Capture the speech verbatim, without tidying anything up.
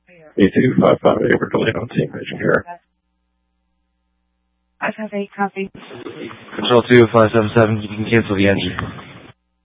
B two five five eight, we're delayed on team mission here. five five eight, copy. Control two five seven seven, you can cancel the engine.